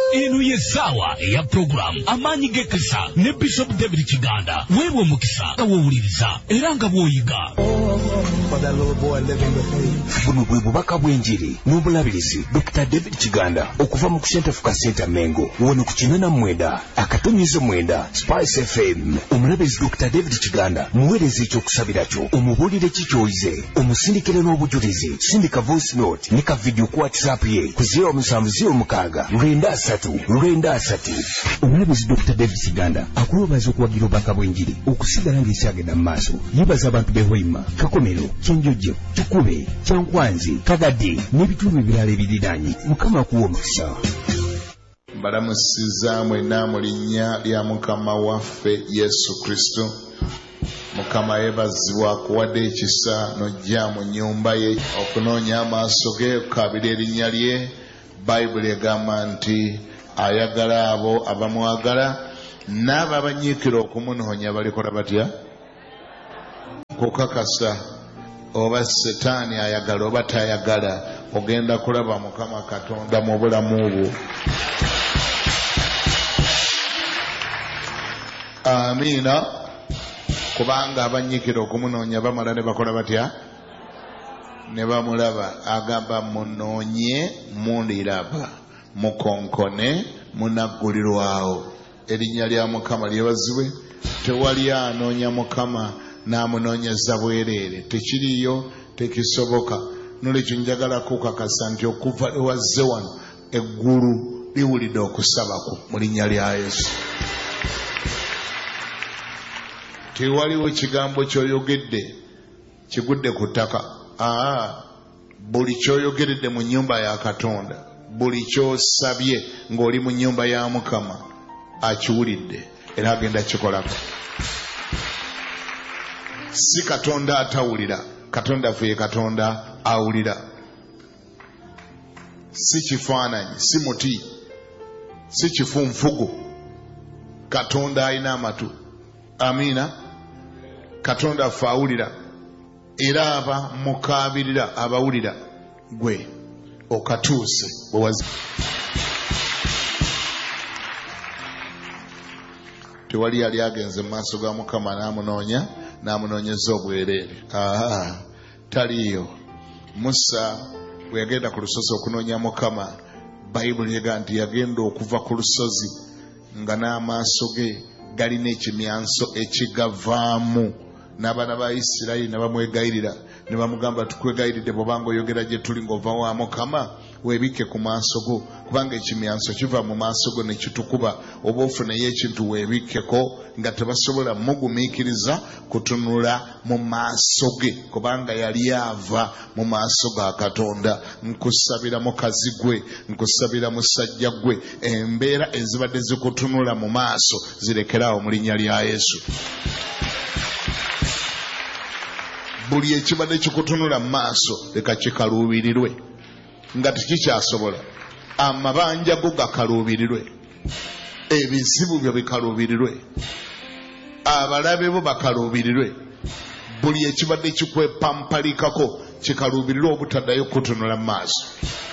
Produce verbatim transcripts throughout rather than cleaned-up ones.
eno yesawa ya program amanyi gekisa ne Bishop David Kiganda wewe mukisa awuliriza era nga bwoyiga buno bwe bubaka bw'enjiri n'obulabirizi Doctor David Kiganda okuva mu Center for Center Mengo wano ku kinana mwenda akatonyizo mwenda Spice F M. Omulabirizi Doctor David Kiganda muweereza ekyokusabira kyo omubulire kikyoyize omusindikire n'obujulizi sindika voice note ne ka video ku WhatsApp ye ku zero seven zero mukaaga lwenda asatu lwenda asatu. Omulabirizi Doctor David Kiganda akulobaza okuwagira obubaka bw'enjiri okusigala ng'ekyagenda mu maaso. Yebaza abantu b'ehoima Kakomero Kinjojo Tukube Kyankwanzi Kagadi n'ebitundu ebirala ebiriraanye. Mukama akuwa omukisa. Balamusiza mwena mu linnya lya Mukama waffe Yesu Kristo. Mukama yebazibwa akuwadde ekisa n'ojja mu nnyumba ye okunoonya amaaso ge kabira erinnya lye. Bayibuli egamba nti ayagala abo abamwagala n'abo abanyiikira okumunoonya balikola batya? Kukakasa oba Setaani ayagala oba tayagala ogenda kulaba Mukama Katonda mu bulamu bwo. Amiina. Kubanga abanyiikira okumunoonya bamala ne bakola batya? Ne bamulaba. Agamba munoonye mundiraba mukonkone munaggulirwawo. Erinnya lya Mukama lyebazibwe. Tewali anoonya Mukama n'amunoonyeza bwereere. Tekiriyo, tekisoboka. Nolwekyo njagala kukakasa nti okuva ewazze wano eggulu liwulidde okusaba kwo mu linnya lya Yesu. Tewaliwo kigambo ky'oyogedde kigudde ku ttaka. Aa, buli ky'oyogeredde mu nnyumba ya Katonda, buli ky'osabye ng'oli mu nnyumba ya Mukama akiwulidde era agenda kikolako. Si Katonda atawulira, Katonda ffe Katonda awulira. Si kifaananyi, si muti, si kifunfugu. Katonda alina amatu. Amiina. Katonda ffe awulira era aba mukaabirira abawulira gwe okatuuse bwe wazi. Tewali yali agenze mu maaso ga Mukama n'amunoonya n'amunoonyeza obwereere. Aa, taliyo. Musa bwe yagenda ku lusozi okunoonya Mukama, Bayibuli egamba nti yagenda okuva ku lusozi nga n'amaaso ge galina ekimyanso ekigavaamu. N'abaana ba Isirayiri ne bamwegayirira ne bamugamba tukwegayiridde bw'obanga oyogera gye tuli ng'ova wa Mukama weebikke ku maaso go kubanga ekimyanso kiva mu maaso go ne kitukuba. Oba ofuneyo ekintu weebikkeko nga tebasobola mugumiikiriza kutunula mu maaso ge kubanga yali ava mu maaso ga Katonda. Nkusabira mukazi gwe, nkusabira musajja gwe, embeera ezibadde zikutunula mu maaso zirekeraawo mu linnya lya Yesu. Buli ekibadde kikutunula mu maaso leka kikaluubirirwe nga tekikyasobola. Amabanja go gakaluubirirwe, ebizibu byo bikaluubirirwe, abalabe bo bakaluubirirwe. Buli ekibadde kikwepampalikako kikaluubirirwe obutaddayo kutunula mu maaso.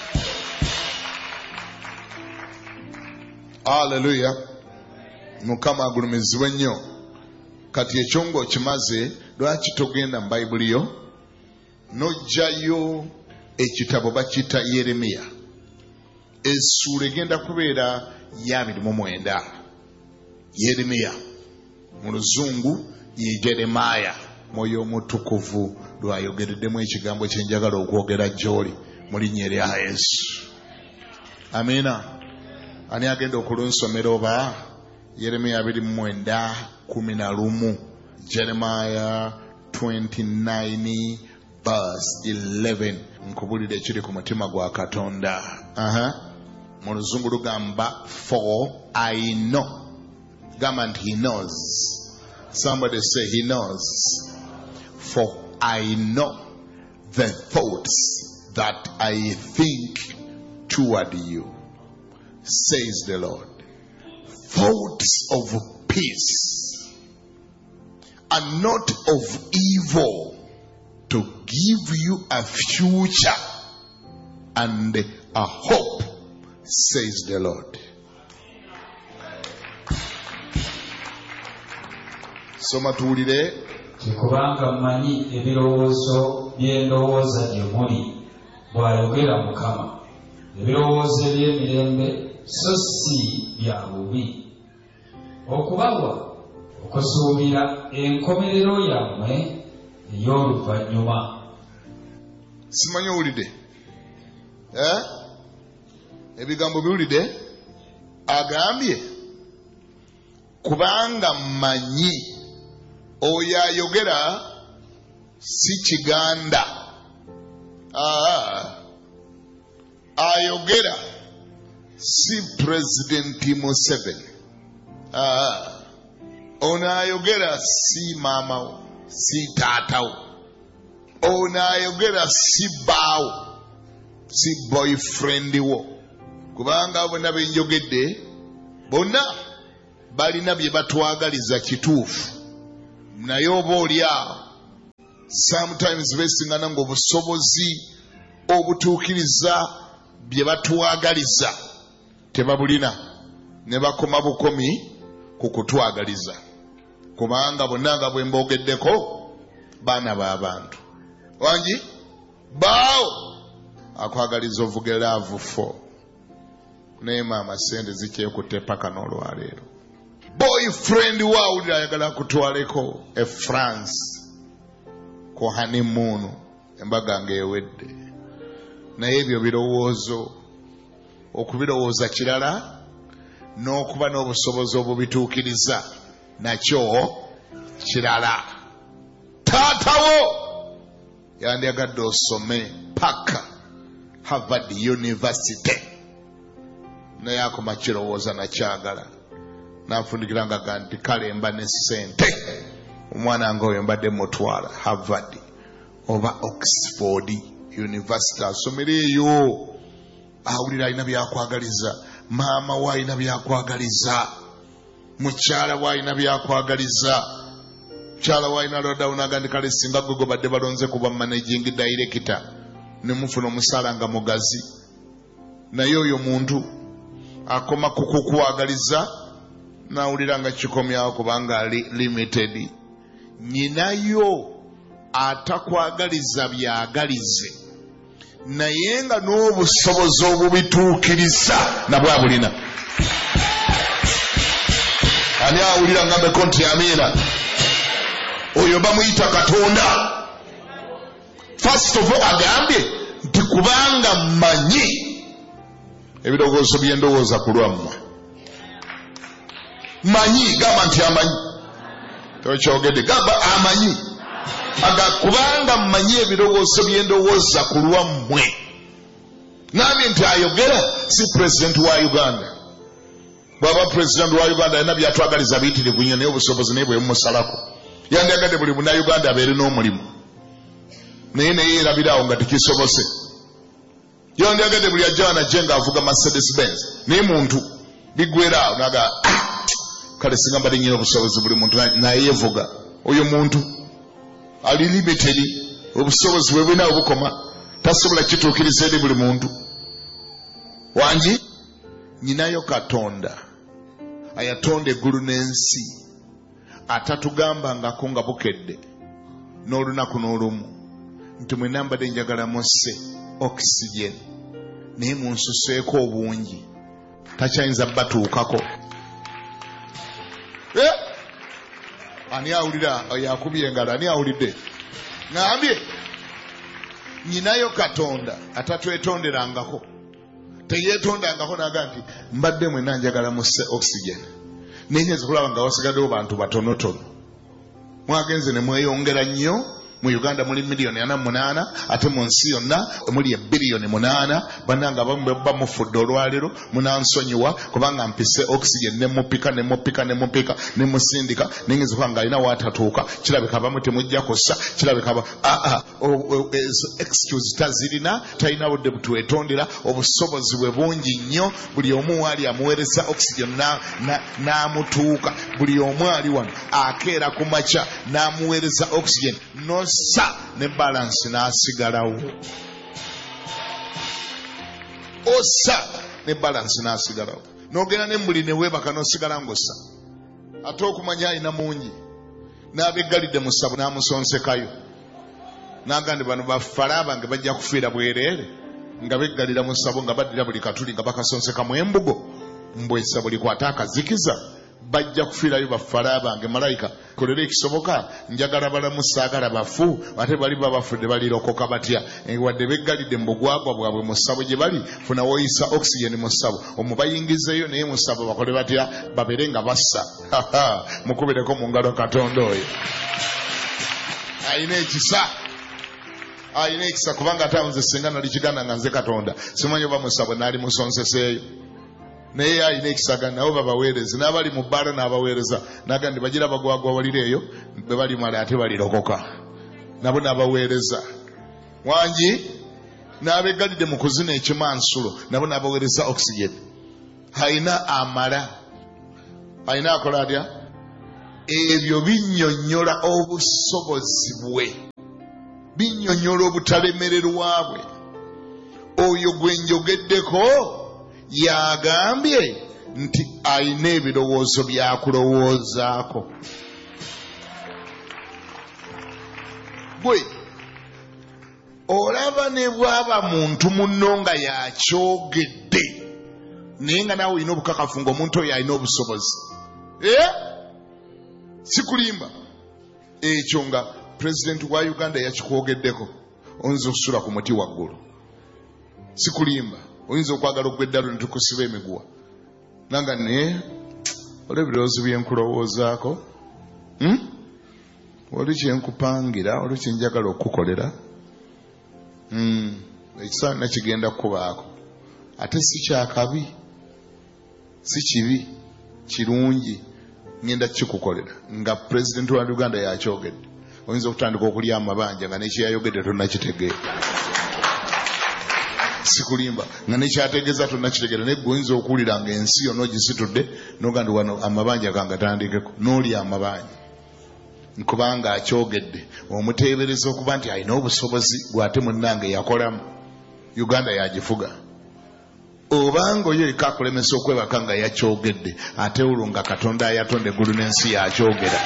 Haleluya. Mukama agulumizibwe nnyo. Kati ekyo ng'okimaze lwaki togenda mu Bayibuli yo n'ojjayo ekitabo bakiyita Yeremiya. Essuula egenda kubeera ya abiri mu mwenda. Yeremiya mu Luzungu ye Jeremiah. Mwoyo Omutukuvu lwayogereddemu ekigambo kye njagala okwogera gy'oli mu linnya lya Yesu. Amiina. Ani agenda okulunsomera oba? Yeremiya abiri mu mwenda kumi na lumu. Jeremiah twenty-nine verse eleven. Nkubulira ekiri ku mutima gwa Katonda. Aha. Mu Luzungu lugamba for I know. Gamba nti he knows. Somebody say he knows. For I know the thoughts that I think toward you, says the Lord. Thoughts of peace and not of evil, to give you a future and a hope, says the Lord. soma tuwulire. Kubanga mmanyi ebirowoozo by'endowooza gye muli bw'ayogera Mukama, ebirowoozo eby'emirembe so si bya bubi, okubawa okusuubira enkomerero yammwe ey'oluvannyuma. Simanyi owulidde? Eh? Ebigambo biwulidde? Agambye kubanga mmanyi oyo ayogera si Kiganda. Ah, ayogera si President Museveni. Ah, ono ayogera si maamawo, si taatawo. Ono ayogera si baawo, si boyfriend wo. Kubanga bonna benjogedde bonna balina bye batwagaliza kituufu, naye oba oli awo sometimes beesiŋŋana ng'obusobozi obutuukiriza bye batwagaliza tebabulina, ne bakoma bukomi ku kutwagaliza. Kubanga bonna nga bwe mboogeddeko baana b'abantu. Wangi baawo akwagaliza ovuge laavu fo, naye maama sente zikyekutte paka n'olwaleero. Boyfriend waawulira ayagala kutwaleko e France ku honeymoon, embaga ng'ewedde. Naye ebyo birowoozo, okubirowooza kirala, n'okuba n'obusobozi obubituukiriza nakyo kirala. Taatawo yandyagadde osome paka Harvard University, naye akoma kirowooza nakyagala. N'anfundikira nga nti kale mba ne ssente, omwana ng'oyo mbadde mutwala Harvard oba Oxford University asomera eyo. Awulira alina byakwagaliza, maama we alina byakwagaliza, mukyala we alina byakwagaliza. Mukyala we alina lodawo naga ndi kale singa gwe badde balonze kuba managing director ne mufuna omusaala nga mugazi, naye oyo muntu akoma kukukwagaliza nawulira nga kikomyawo kubanga ali limited. Nyinayo atakwagaliza byagalize, naye nga n'obusobozi obubituukiriza nabwe abulina. Ani awulira ngambeko nti amiina? Oyo bamuyita Katonda. First of all agambye nti kubanga mmanyi ebirowoozo by'endowooza ku lwammwe. Manyi gamba nti amanyi, tokyogedde gamba amanyi. Aga kubanga mmanyi ebirowoozo by'endowooza ku lwammwe. Nambye nti ayogera si president wa Uganda. Bwaba president wa Uganda alina byatwagaliza biyitirivu nnyo, naye obusobozi naye bwe mumusalako. Yandyagadde buli munnayuganda abeere n'omulimu, naye naye yerabirawo nga tekisobose. Yandyagadde buli ajja wanajje ng'avuga Mercedes Benz, naye muntu bigwera awo naga kale singa mbadde nnyina obusobozi buli muntu naye yevuga. Oyo muntu ali limited, obusobozi bwe bulina obukoma, tasobola kituukiriza eri buli muntu. Wangi nyinayo Katonda ayatonda eggulu n'ensi, atatugambangako nga bukedde n'olunaku n'olumu nti mwenna mbadde njagala musse oxygen naye munsuseeko obungi, takyayinza batuukako. Eh? Ani awulira yakubye engalo? Ani awulidde? Ngambye nyinayo Katonda atatwetonderangako, teyeetondangako naga nti mbadde mwenna njagala musse oxygen naye nyinza kulaba nga wasigaddewo bantu batonotono. Mwagenze ne mweyongera nnyo. Mu Uganda muli miliyoni ana munaana, ate mu nsi yonna muli ebbiliyoni munaana. Bannanga abamu bamufudde olwaleero munansonyiwa kubanga mpise oxygen ne mupika ne mupika ne mupika ne musindika n'engezi kubanga alina waatatuuka. Kirabika abamu temujja kussa, kirabika aba ah ah excuse tazirina, talina budde butwetondera, obusobozi bwe bungi nnyo. Buli omu waali amuweereza oxygen n'amutuuka. Buli omu ali wano akeera ku makya n'amuweereza oxygen no sa ne balance n'asigalawo. Osa ne balance n'asigalawo. N'ogenda ne muli ne weebaka n'osigala ng'ossa. Ate okumanya alina mungi. n'abeggalidde mu ssabo n'amusonsekayo n'agandi bano bafala bange bajja kufiira bwereere nga beggalira mu ssabo nga baddira buli katuli nga bakasonseka mu embugo mbwe essabo likwata akazikiza bajja kufiirayo bafala bange malayika kolera ekisoboka njagala balamu saagala bafu ate bali babafudde balirokoka batya wadde beggalidde mu bugwagwa bwabwe mu ssabo gye bali funa woyisa oxygen mu ssabo omubayingizeyo naye mu ssabo bakole batya babere nga bassa mukubireko mu ngalo katonda oyo ayina ekisa ayina ekisa kubanga ate nze singa nali kiganda nga nze katonda simanyi oba mu ssabo naali musonseseeyo naye ayina ekisagana nabo babaweereza n'abali mu bbaala n'abaweereza naga ndi bagira bagwagwa walireeyo bwe balimala ate balirokoka nabo n'abaweereza wangi n'abeggalidde mu kuzina ekimansulo nabo n'abaweereza oxygen ayina amala ayina akola atya ebyo binnyonnyola obusobozi bwe binnyonnyola obutalemererwa bwe oyo gwe njogeddeko yagambye nti ayina ebirowoozo byakulowoozaako gwe olaba ne bwaba muntu munno nga yakyogedde naye nga naawe olina obukakafu ng'omuntu oyo alina obusobozi eh? sikulimba ekyo nga pulezidenti wa Uganda yakikwogeddeko oyinza okusula ku muti waggulu sikulimba oyinza okwagala okweddalo ne tukusiba emiguwa nanga naye olwa ebirowoozo byenkulowoozaako hmm? oli kyenkupangira oli kyenjagala okukolera hmm. ekisaani nakigenda kukubaako ate si kyakabi si kibi kirungi ngenda kikukolera nga pulezidenti wa Uganda yakyogedde oyinza okutandika okulya amabanja nga nekyeyayogedde tonnakitegeera sikulimba nga nekyategeeza tonnakitegeera naye gwe oyinza okuwulira nga ensi yonna ogisitudde nogandi wano amabanja gangatandikeko n'olya amabanja nkubanga akyogedde omuteebereza okuba nti alina obusobozi gwate munnange yakolamu Uganda yagifuga obanga oyo eka akulemesa okwebaka nga yakyogedde ate olwo nga Katonda ayatonda eggulu n'ensi yakyogera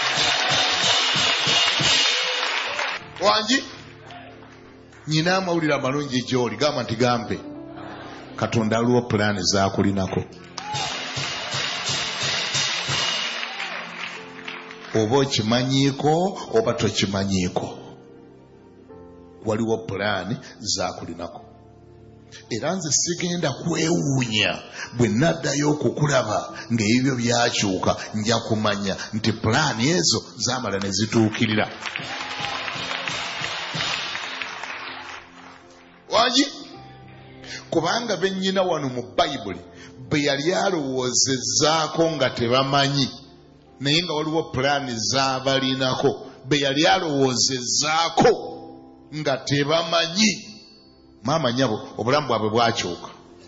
wangi nyina amawulire amalungi gy'oli gamba nti gampe Katonda aliwo pulaani zaakulinako oba okimanyiiko oba tokimanyiiko waliwo pulaani zaakulinako era nze sigenda kwewuunya bwe naddayo okukulaba ng'ebyo byakyuka nja kumanya nti pulaani ezo zaamala ne zituukirira wangi kubanga bennyina wano mu bayibuli bwe yali alowoozezaako nga tebamanyi naye nga waliwo pulaani z'abalinako bwe yali alowoozezaako nga tebamanyi maama nyabo obulamu bwabwe bwakyuka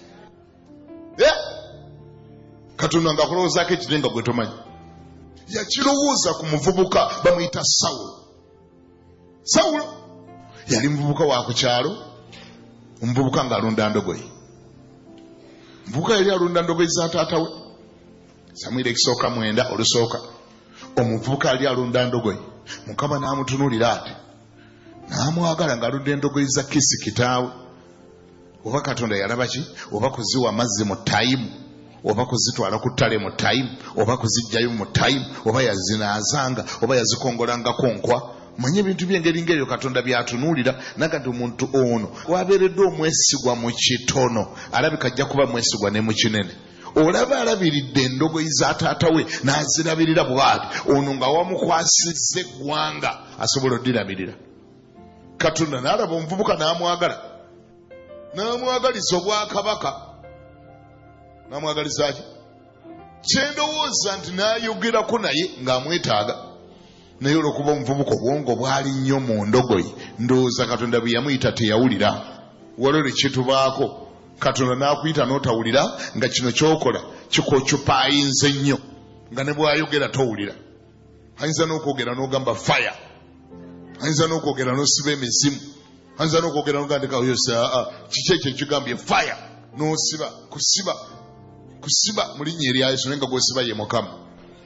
Katonda nga akulowoozaako ekire nga gwe tomanyi yakirowooza ku muvubuka bamuyita Sawulo Sawulo yali muvubuka wa ku kyalo omuvubuka ng'alunda ndogoyi omuvubuka yali alunda ndogoyi za taata we Samwiri ekisooka mwenda olusooka omuvubuka yali alunda ndogoyi Mukama n'amutunuulira ati n'amwagala ng'alunda endogoyi za Kisi kitaawe oba Katonda yalaba ki oba kuziwa amazzi mu tayimu oba kuzitwala ku ttale mu tayimu oba kuziggyayo mu tayimu oba yazinaazanga oba yazikongolangako nkwa manye ebintu by'engeri ng'ebyo Katonda byatunuulira nagati omuntu ono wabeereddwa omwesigwa mu kitono alabika ajja kuba mwesigwa ne mu kinene olaba alabiridde endogoyi za taata we n'azirabirira bw'ati ono nga wamukwasizza eggwanga asobola oddirabirira Katonda n'alaba omuvubuka n'amwagala n'amwagaliza obwakabaka n'amwagaliza ki kyendowooza nti n'ayogerako naye ng'amwetaaga naye olwokuba omuvubuka obwongo bwali nnyo mu ndogoyi ndowooza Katonda bwe yamuyita teyawulira walole kyetubaako Katonda n'akuyita n'otawulira nga kino kyokola kikocupaayinze nnyo nga ne bw'ayogera towulira ayinza n'okwogera n'ogamba fire ayinza n'okwogera n'osiba emizimu ayinza n'okwogera n'ogandika yosa kiki ekyo ekigambye fire n'osiba kusiba kusiba mu linnya erya Yesu naye nga gw'osiba ye Mukama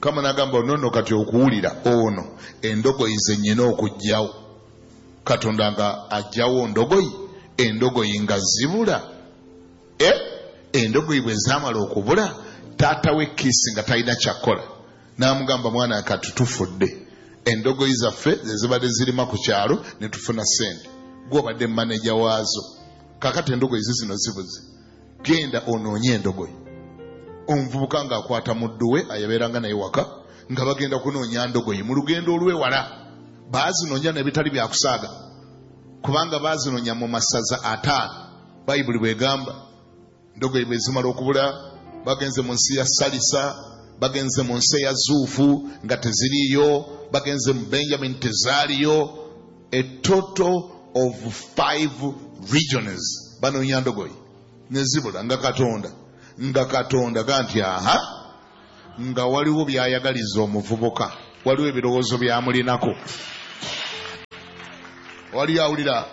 kama nagamba nono kati okuwulira ono endogoyi ze nnyina okujjawo Katonda nga ajjawo ndogoyi endogoyi nga zibula eh endogoyi bwe zaamala okubula taata we Kiisi nga talina kyakola n'amugamba mwana katutufudde endogoyi zaffe ze zibadde zirima ku kyalo ne tufuna ssente gw'obadde maneja waazo kakati endogoyi zino zibuze genda onoonye endogoyi omuvubuka ng'akwata muddu we ayabeeranga naye waka nga bagenda kunoonya ndogoyi mu lugendo olw'ewala baazinoonya n'ebitali bya kusaaga kubanga baazinoonya mu masaza ataano bayibuli bw'egamba ndogoyi bwe zimala okubula bagenze mu nsi ya Salisa bagenze mu nsi ya Zuufu nga teziriyo bagenze mu Benjamin tezaaliyo a total of five regions banoonya ndogoyi ne zibula nga Katonda nga Katonda ganti aha nga waliwo byayagaliza omuvubuka waliwo ebirowoozo byamulinako wali awulira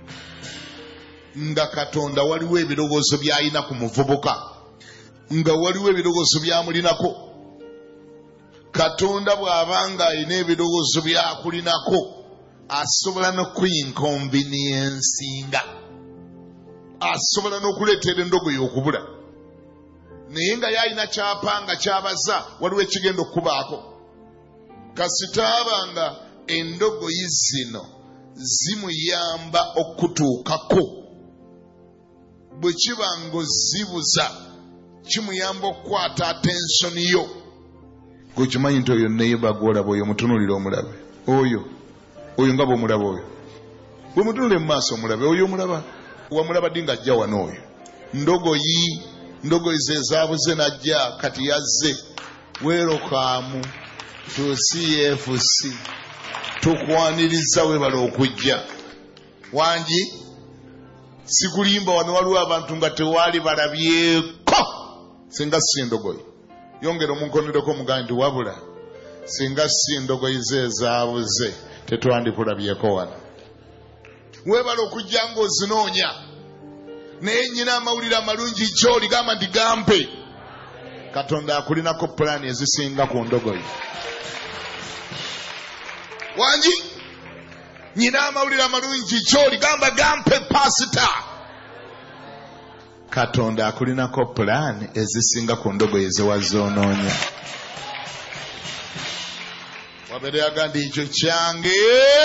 nga Katonda waliwo ebirowoozo byayina ku muvubuka nga waliwo ebirowoozo byamulinako Katonda bw'abanga alina ebirowoozo byakulinako asobola n'okuyinconveniencinga asobola n'okuleetera endogoyi okubula naye nga yalina kyapanga kyabaza waliwo ekigenda okubaako kasitaabanga endogoyi zino zimuyamba okutuukako bwe kiba ng'ozibuza kimuyamba okukwata attensioni yo gwe kimanyi nti oyo neeba gw'olaba oyo mutunuulira omulabe oyo oyo nga bw'omulaba oyo bwe mutunule mu maaso omulabe oyo omulaba wamulaba ddi ng'ajja wano oyo ndogoyi ndogoyi ze zaabuze najja kati yazze weerokaamu to C F C tukwaniriza webala okujja wangi sikulimba wano waliwo abantu nga tewaali balabyeko singa si ndogoyi yongera omunkonereko omugamba nti wabula singa si ndogoyi ze zaabuze tetwandikulabyeko wano webala okujja ng'ozinoonya naye nnyina amawulire amalungi gy'oli gamba nti gampe Katonda akulinako pulaani ezisinga ku ndogoyi wangi nnyina amawulire amalungi gy'oli gamba gampe pasita Katonda akulinako pulaani ezisinga ku ndogoyi zewazonoonya wabere yaga nti ekyo kyange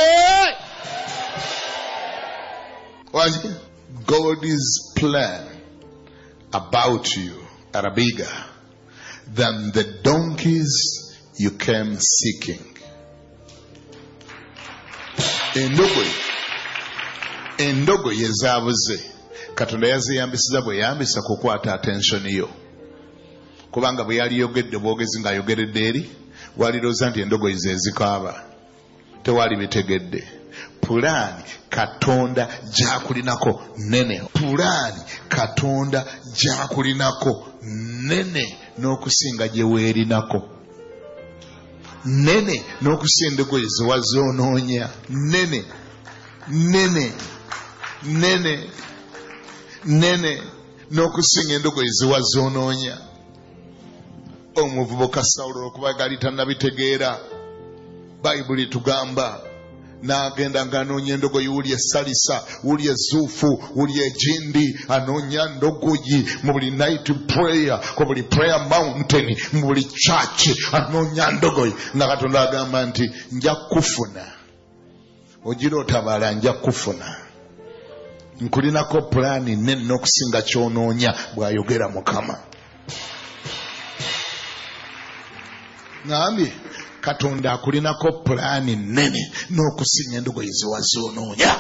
wangi God's plan about you are bigger than the donkeys you came seeking. Endogoyi endogoyi ezaabuze Katonda yaziyambisiza bwe yambisa kukwata attensioni yo kubanga bwe yali yogedde bwogezi ng'ayogeredde eri walirooza nti endogoyi ze zikaaba tewaali bitegedde pulaani Katonda gy'akulinako nene pulaani Katonda gy'akulinako nene n'okusinga gye weerinako nene n'okusinga endogoyi ze wazoonoonya nene nene nene nene n'okusinga endogoyi ze wazoonoonya omuvubuka Sawulo okuba gali tannabitegeera bayibuli tugamba n'agenda ng'anoonya endogoyi wuli e Salisa wuli e Zuufu wuli e Gindi anoonya ndogoyi mu buli night prayer ku buli prayer mountain mu buli church anoonya ndogoyi nga Katonda agamba nti nja kufuna ogira otabaala nja kufuna nkulinako pulaani nene n'okusinga ky'onoonya bw'ayogera Mukama ngambye Katonda akulinako pulaani nene n'okusinga endogoyi ze wazonoonya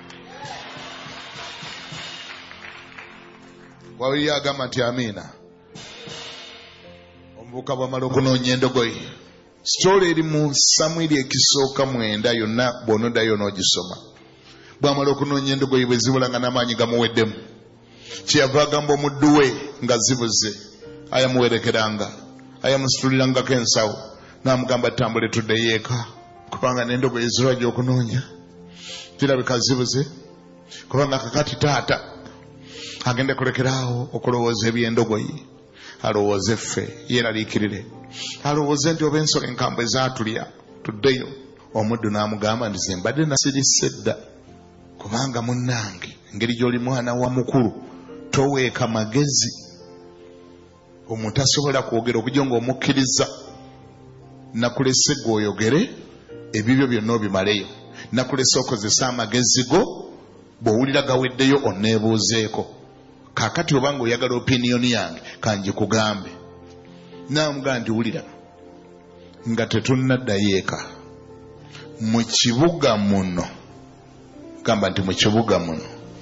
wawulira agamba nti amiina omuvubuka bw'amala okunoonya endogoyi sitoola eri mu Samwiri ekisooka mwenda yonna bw'onoddayo n'ogisoma bw'amala okunoonya endogoyi bwe zibula nga n'amaanyi gamuweddemu kyeyava agamba omuddu we nga zibuze ayamuwerekeranga ayamusitulirangako ensawo n'amugamba tambule tuddeyo eka kubanga n'endogoyi zirwajja okunoonya kirabika zibuze kubanga kakati taata agende kulekeraawo okulowooza eby'endogoyi alowooze ffe yeeraliikirire alowooze nti oba ensolo enkambwe zaatulya tuddeyo. Omuddu n'amugamba nti ze mbadde nasirise dda kubanga munnange engeri gy'oli mwana wa mukulu toweeka magezi omuntu asobola kwogera okujja ng'omukkiriza. Nakulese gwe oyogere ebibyo byonna obimaleyo. Nakulese okozesa amagezi go bw'owulira gaweddeyo onneebuuzeeko. Kaakati obanga oyagala opiniyoni yange kanjikugambe. Naamugamba nti wulira nga tetunnaddayo eka mu kibuga muno gamba nti mu kibuga muno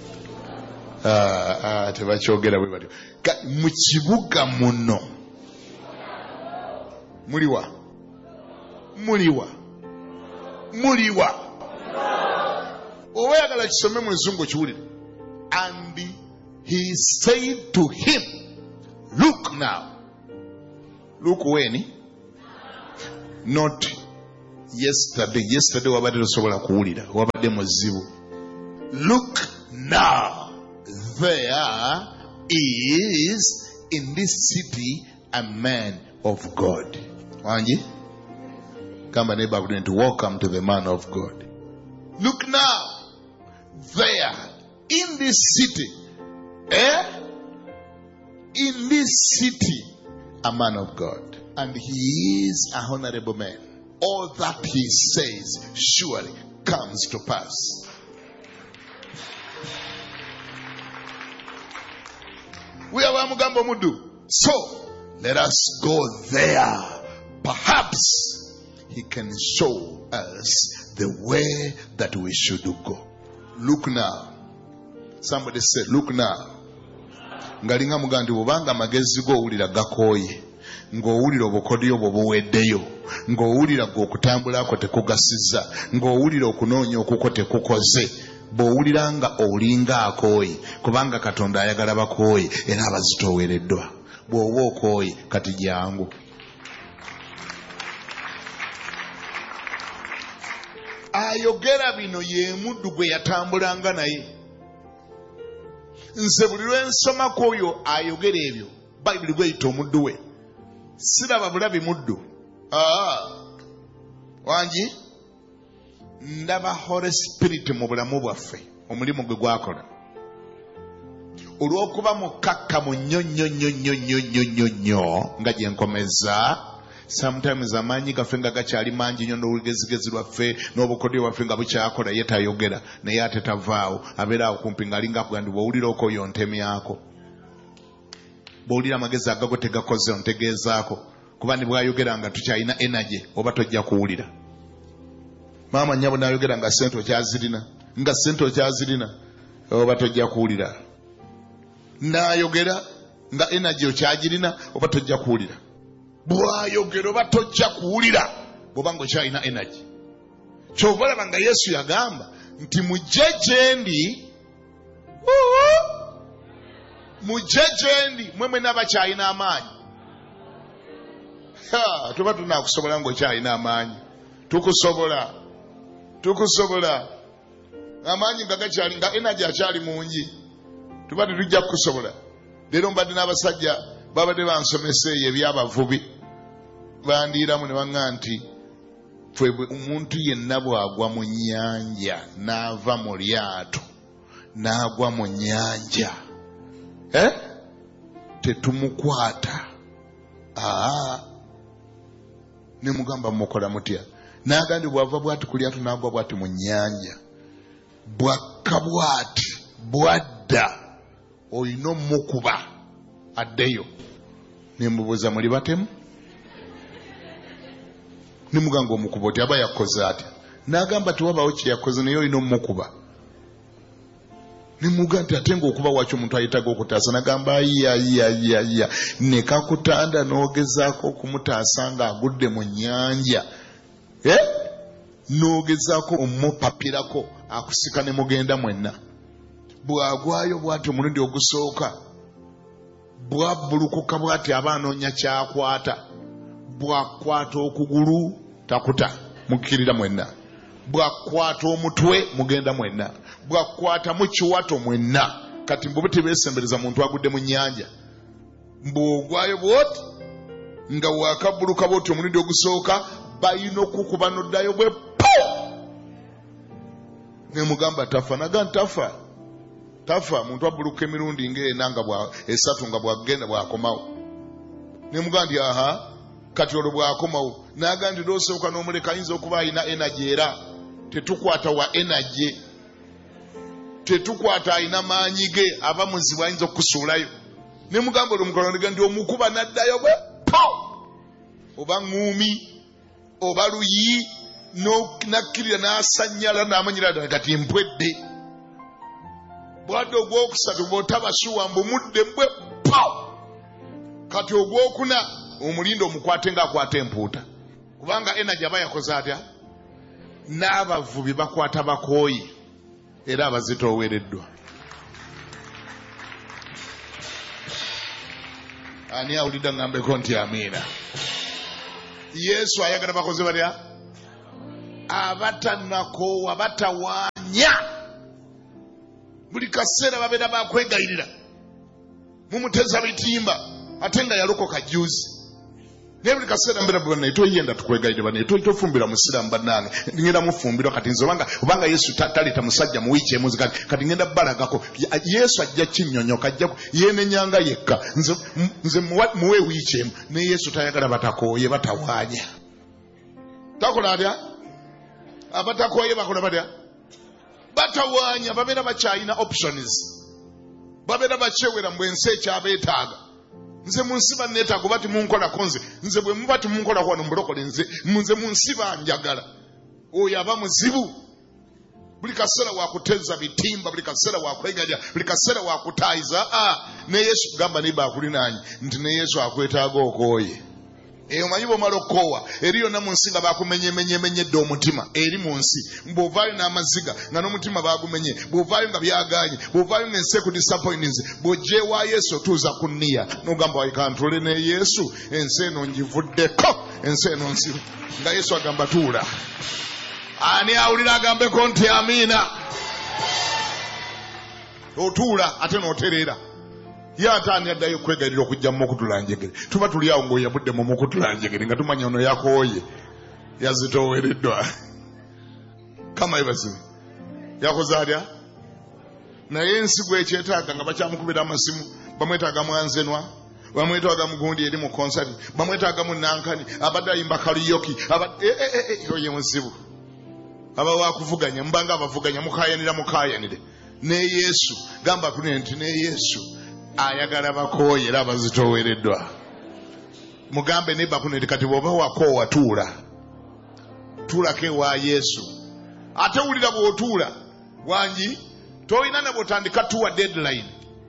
tebakyogera bwe batyo mu kibuga muno muliwa muliwa muliwa oba yagala kisome mu luzungu kiwulire. And he said to him, look now. Look when? Not yesterday. Yesterday wabadde tosobola kuwulira wabadde muzibu. Look now, there is in this city a man of God. Wanji? Come and neighbor to welcome to the man of God. Look now, there in this city, eh? In this city, a man of God, and he is a honorable man. All that he says surely comes to pass. We are Mugambo Mudu. So let us go there. Perhaps he can show us the way that we should go. Look now. Somebody said, look now. Ngalinga mugandi bubanga magezi go owulira gakooye ng'owulira obukodyo obwo buweddeyo ng'owulira gwe okutambulako tekugasiza ng'owulira okunoonya okuko tekukoze bw'owulira nga olinga akooye kubanga Katonda ayagala bakooye era abazitoowereddwa. Bw'oba okooye kati jangu. Ayogera bino ye muddu gwe yatambulanga naye. Nze buli lwe nsomako oyo ayogera ebyo Bayibuli gweyita omuddu we. Siraba bulabi muddu. Ah. Wanji? Ndaba Holy Spirit mu bulamu bwaffe omulimu gwe gwakola. Olw'okuba mukakkamu nnyo nnyo nnyo nnyo nnyo nnyo nnyo nnyo nga gye nkomeza. Sometimes amaanyi gaffe nga gakyali mangi nnyo n'olugezigezi lwaffe n'obukodyo bwaffe nga bukyakola ye tayogera naye ate tavaawo abeera awo kumpi ng'alinga akuga nti bw'owulira okooyo ontemyako. Bw'owulira amagezi agago tegakoze ontegeezaako kuba ne bw'ayogera nga tukyalina energy oba tojja kuwulira. Maama nnyabo n'ayogera nga ssente okyazirina nga ssente okyazirina oba tojja kuwulira. N'ayogera nga energy okyagirina oba tojja kuwulira. Bw'ayogera oba tojja kuwulira bw'obanga okyalina energy. Kyova olaba nga Yesu yagamba nti mujje gye ndi mujje gye ndi mmwe mwenna abakyalina amaanyi. Tuba tunaakusobola ng'okyalina amaanyi. Tukusobola tukusobola amaanyi nga gakyali nga energy akyali mungi tuba tetujja kukusobola. Leero mbadde n'abasajja babadde bansomesa eyo ebyabavubi bandiiramu ne baŋŋa nti fwe omuntu yenna bw'agwa mu nnyanja n'ava mu lyato n'agwa mu nnyanja eh? tetumukwata. Aa ne mugamba mukola mutya? N'agandi bw'ava bw'ati ku lyato n'agwa bw'ati mu nnyanja bw'akka bw'ati bw'adda olina omukuba addeyo. Nembubuuza muli batemu? Nemugamba omukuba oti aba yakoze atya? N'agamba tiwabaawo kye yakoze naye olina omukuba. Nemugamba nti ate ng'okuba waki omuntu ayitaga okutaasa? N'agamba ayiya ayiya ayiya ayiya ne kakutanda n'ogezaako okumutaasa ng'agudde mu nnyanja eh? N'ogezaako omupapirako akusika ne mugenda mwenna. Bw'agwayo bw'ati omulundi ogusooka bw'abbulukuka bw'ati aba anoonya kyakwata. Bw'akwata okugulu takuta mukkirira mwenna. Bw'akwata omutwe mugenda mwenna. Bw'akwata mu kiwato mwenna. Kati mbu tebeesembereza muntu agudde mu nnyanja mbwogwayo bwoti nga wakabuluka bwoti omulundi ogusooka balina okukuba noddayo bwe po nemugamba tafa naga ntafa tafa muntu abuluka emirundi ng'ena nga bwa esatu nga bwagenda bwakomawo nemugamba nti aha kati olwo bwakomawo naga nti lwosooka n'omuleka ayinza okuba alina energy era tetukwata wa energy tetukwata alina maanyi ge aba muzibu ayinza okusuulayo nemugamba olwo mukolonega ndi omukuba naddayo bwe po oba ŋŋuumi oba luyi nakkirira n'asanyala n'amanyira ddala kati mpwedde bwadde ogwokusatu bw'otabasuwa mbumudde mbwe po kati ogwokuna omulindo omukwate ng'akwata empuuta kubanga energy aba yakoze atya n'abavubi bakwata bakooyi era abazitoowereddwa. Ani awulidde ngambeko nti amiina. Yesu ayagala bakoze batya abatanakoowa batawaanya buli kaseera babeera bakwegayirira mumuteza bitimba ate nga yalokoka juzi naye buli kaseera mbeera bwe toyenda tukwegayirira bane tofumbira musiramu bannange ngenda mufumbirwa kati nze obanga obanga Yesu taleeta musajja mu wiiki emu kati kati ngenda balagako Yesu ajja kinnyonnyoka ajja yeenenyanga yekka nze nze muwe wiiki emu ne Yesu tayagala batakooye batawaanya takola atya abatakooye bakola batya batawaanya babeera bakyalina options babeera bakyewera mu ensi ekyabeetaaga nze munsi banneetaaga bati munkolako nze nze bwe muba timunkolako wano mbulokole nze nze munsi banjagala oyo aba muzibu buli kaseera wakuteza bitimba buli kaseera wakwegalya buli kaseera wakutaayiza a ne Yesu gamba ne bakulinaanyi nti ne Yesu akwetaaga okooye eyo manyi bw'omala okukoowa eri yonna mu nsi nga bakumenyemenyemenyedde omutima eri mu nsi bw'ovaayo n'amaziga nga n'omutima bagumenye bw'ovaayo nga byaganye bw'ovaayo ng'ensi ekudisappointinze bw'ojja ewa Yesu otuuza ku nniya n'ogamba waikantule ne Yesu ensi eno ngivuddeko ensi eno nsibu nga Yesu agamba tuula. Ani awulira agambeko nti amiina? Otuula ate n'otereera ye ataani addayo kwegayirira okujja mu mukutulanjegere tuba tuli awo ng'oyabudde mu mukutulanjegere nga tumanya ono yakooye yazitoowereddwa kama ebasibe yakoze atya naye ensigo ekyetaaga nga bakyamukubira amasimu bamwetaaga mwanzenwa bamwetaaga mugundi eri mu konsati bamwetaaga mu nankani abadde ayimba kaliyoki oye muzibu aba wakuvuganya mbanga abavuganya mukayanira mukayanire ne Yesu gamba kune nti ne Yesu ayagala bakooye era abazitoowereddwa mugambe ne bakuneti kati bw'oba wakoowa tuula tuulako ewa Yesu ate wulira bw'otuula wangi tolina ne bw'otandika tuwa deadline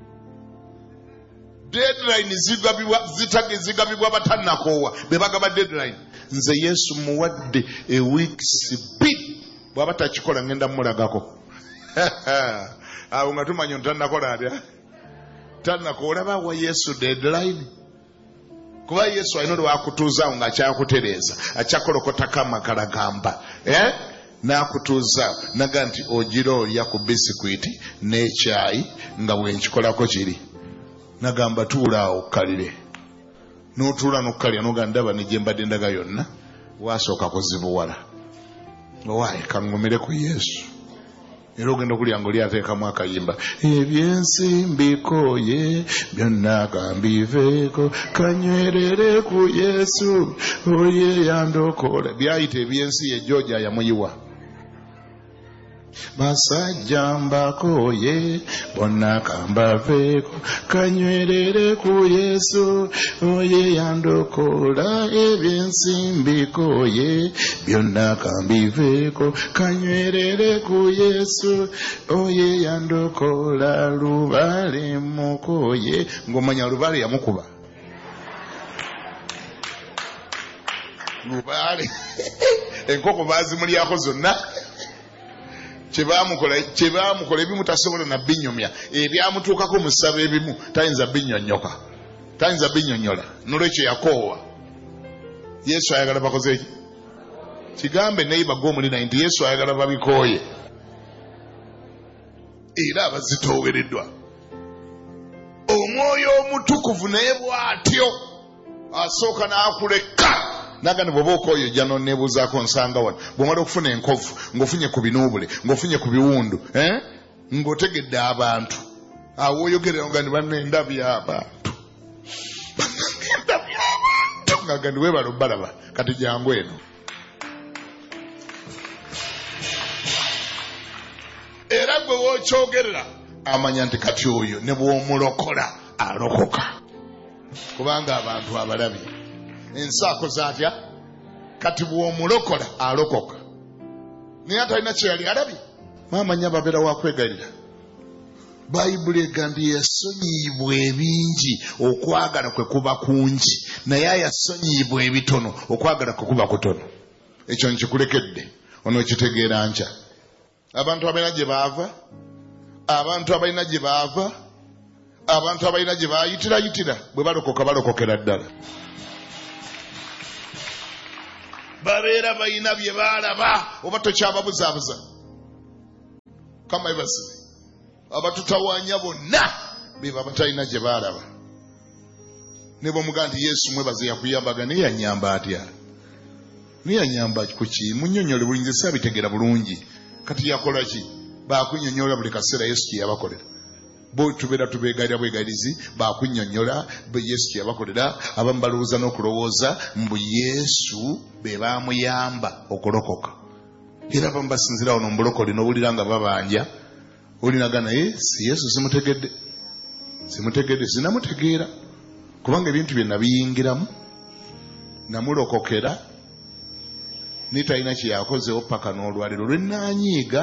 deadline zigabibwa zitage zigabibwa batannakoowa be bagaba deadline nze Yesu muwadde a weeks bit bw'aba takikola ngenda mulagako awo nga tumanya ntannakola atya tannakola bawa Yesu deadline kuba Yesu alina lwakutuuzaawo ng'akyakutereeza akyakolokotako amakala gamba eh? n'akutuuzaawo naga nti ogira olya ku bisikwiti n'ekyayi nga bwenkikolako kiri nagamba tuulaawo okkalire n'otuula n'okkalya noga ndaba ne gye mbadde ndaga yonna wasooka kuzibuwala owaaye kaŋŋumire ku Yesu era ogenda okulya nga oli ateekamu akayimba ebyensi mbikooye byonna kambiveeko kanywerere ku Yesu oye yandokola byayita ebyensi ye Georgia yamuyiwa basajja mbakooye bonna kambaveeko kanywerere ku Yesu oye yandokola ebyensi mbikooye byonna kambiveeko kanywerere ku Yesu oye yandokola lubale mukooye ng'omanya lubale yamukuba lubale enkoko bazimulyako zonna kyebamukola kyebamukola ebimu tasobola na binyomya ebyamutuukako mu ssaba ebimu tayinza binyonnyoka tayinza binyonnyola nolwekyo yakoowa Yesu ayagala bakoze eki kigambe neiba g'omulina nti Yesu ayagala babikooye era abazitoowereddwa omwoyo omutukuvu naye bw'atyo asooka n'akuleka nagani bw'oba okooyo ojja n'onneebuuzaako nsanga wano bw'omala okufuna enkovu ng'ofunye ku binuubule ng'ofunye ku biwundu eh? ng'otegedde abantu awo oyogerera nga ni banne ndabya abantu ndabya abantu nga gandi weebala obbalaba kati jangu eno era gwe wookyogerera amanya nti kati oyo ne bw'omulokola alokoka kubanga abantu abalabye ensaako zaatya kati bw'omulokola alokoka naye atalina kye yali alabye maamanya babeera wakwegalira bayibuli egambye yasonyiibwa ebingi okwagala kwe kuba kungi naye ayasonyiibwa ebitono okwagala kwe kuba kutono ekyo nkikulekedde onookitegeera nkya abantu abalina gye baava abantu abalina gye baava abantu abalina gye bayitirayitira bwe balokoka balokokera ddala babeera balina bye baalaba oba tokyababuzaabuza kama ebasibe abatutawaanya bonna beba batalina gye baalaba ne bw'omugaa nti yesu mwebaze yakuyambaga naye yanyamba atya naye yanyamba kuki munnyonnyole bulungi saabitegeera bulungi kati yakola ki baakunnyonnyola buli kaseera yesu kye yabakolera bo tubeera tubeegalira bwegalizi baakunnyonnyola be yesu kye yabakolera abamu balowooza n'okulowooza mbu yesu be baamuyamba okulokoka era abamu basinzira wano mubulokole n'owulira nga babanja olinaga naye si yesu simutegedde simutegedde sinamutegeera kubanga ebintu bye nabiyingiramu namulokokera nitalina kye yakozeho paka n'olwaliro lwenanyiiga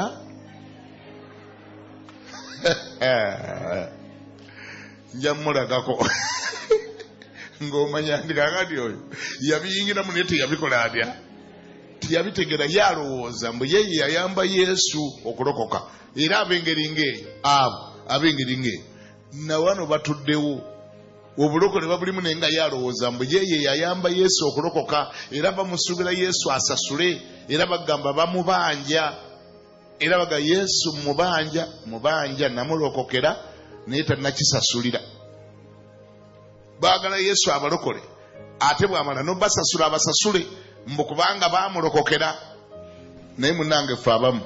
nja mulagako ng'omanya ndi kakati oyo yabiyingiramu naye teyabikola atya tiyabitegeera yalowooza mbu yeye yayamba yesu okulokoka era ab'engeri ng'eyo abo ab'engeri ng'eyo nawano batuddewo obulokole babulimu naye nga yalowooza mbu yeye yayamba yesu okulokoka era bamusuubira yesu asasule era bagamba bamubanja era baga yesu mubanja mubanja namulokokera naye talinakisasulira baagala yesu abalokole ate bwamala nobasasula abasasule mbu kubanga bamulokokera naye munange ffe abamu